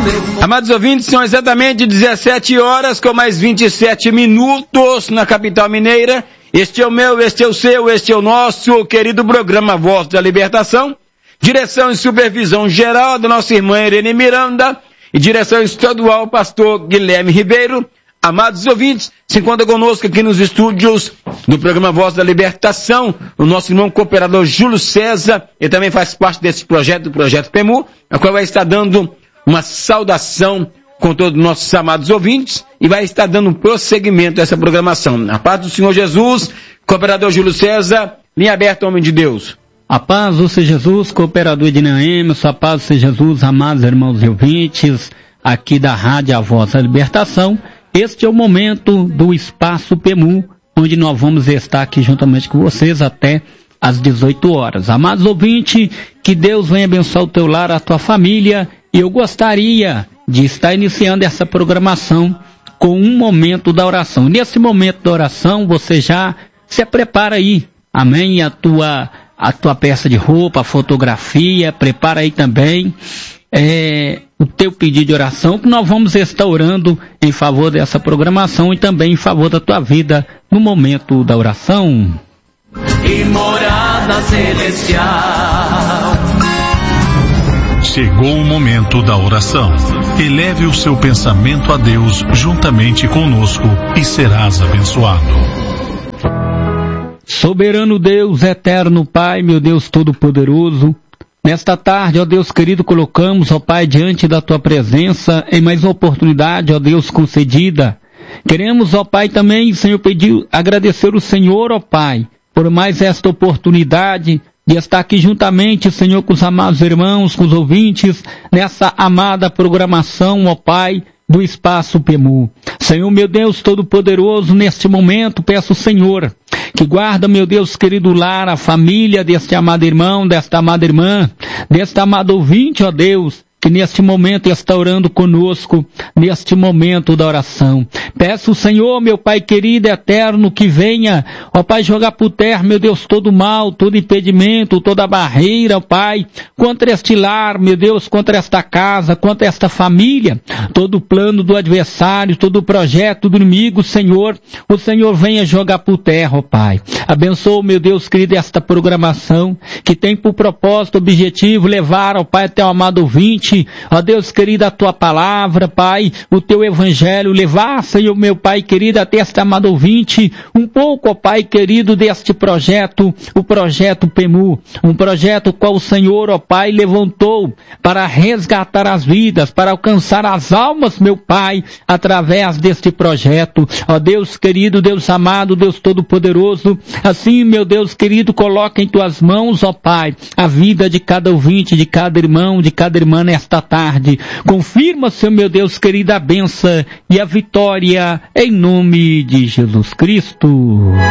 Amados ouvintes, são exatamente 17 horas com mais 27 minutos na capital mineira. Este é o meu, este é o seu, este é o nosso querido programa Voz da Libertação. Direção e supervisão geral da nossa irmã Irene Miranda e direção estadual pastor Guilherme Ribeiro. Amados ouvintes, se encontra conosco aqui nos estúdios do programa Voz da Libertação, o nosso irmão cooperador Júlio César, ele também faz parte desse projeto, do projeto PEMU, a qual vai estar dando uma saudação com todos os nossos amados ouvintes e vai estar dando um prosseguimento a essa programação. A paz do Senhor Jesus, cooperador Júlio César, linha aberta, homem de Deus. A paz do Senhor Jesus, cooperador de Naemes, a paz do Senhor Jesus, amados irmãos e ouvintes, aqui da Rádio A Voz da Libertação. Este é o momento do Espaço PEMU, onde nós vamos estar aqui juntamente com vocês até às 18 horas. Amados ouvintes, que Deus venha abençoar o teu lar, a tua família, e eu gostaria de estar iniciando essa programação com um momento da oração. Nesse momento da oração, você já se prepara aí, amém? A tua peça de roupa, a fotografia, prepara aí também o teu pedido de oração, que nós vamos estar orando em favor dessa programação e também em favor da tua vida no momento da oração. E morada celestial. Chegou o momento da oração. Eleve o seu pensamento a Deus juntamente conosco e serás abençoado. Soberano Deus, eterno Pai, meu Deus Todo-Poderoso, nesta tarde, ó Deus querido, colocamos, ó Pai, diante da Tua presença, em mais uma oportunidade, ó Deus, concedida. Queremos, ó Pai, também, Senhor, agradecer o Senhor, ó Pai, por mais esta oportunidade de estar aqui juntamente, Senhor, com os amados irmãos, com os ouvintes, nessa amada programação, ó Pai, do Espaço PEMU. Senhor, meu Deus Todo-Poderoso, neste momento, peço, Senhor, que guarda, meu Deus querido, lar, a família deste amado irmão, desta amada irmã, deste amado ouvinte, ó Deus, que neste momento está orando conosco, neste momento da oração. Peço, Senhor, meu Pai querido, eterno, que venha, ó Pai, jogar por terra, meu Deus, todo mal, todo impedimento, toda barreira, ó Pai, contra este lar, meu Deus, contra esta casa, contra esta família, todo plano do adversário, todo projeto do inimigo, Senhor, o Senhor venha jogar por terra, ó Pai. Abençoa, meu Deus querido, esta programação, que tem por propósito, objetivo, levar, ó Pai, até o amado ouvinte, ó Deus querido, a tua palavra, Pai, o teu evangelho, levar, Senhor, meu Pai querido, até este amado ouvinte, um pouco, ó Pai querido, deste projeto, o projeto PEMU, um projeto qual o Senhor, ó Pai, levantou para resgatar as vidas, para alcançar as almas, meu Pai, através deste projeto. Ó Deus querido, Deus amado, Deus Todo-Poderoso, assim, meu Deus querido, coloca em tuas mãos, ó Pai, a vida de cada ouvinte, de cada irmão, de cada irmã nesta tarde. Confirma, Senhor, meu Deus querido, a bênção e a vitória em nome de Jesus Cristo.